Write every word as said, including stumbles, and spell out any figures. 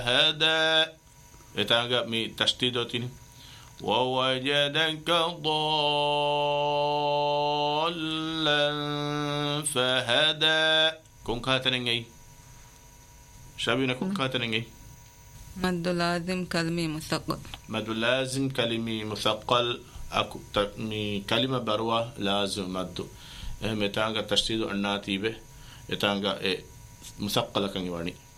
هدى يتانغا مي تشديدوتين ووجدك ضالا فهدى كون كاتنينغي شابينا كون كاتنينغي مد لازم كلمي مثقل مد لازم كلمي مثقل أكو كلمة بروا لازم مد متانغا تشديد الناتي به يتانغا مثقلة كان يواني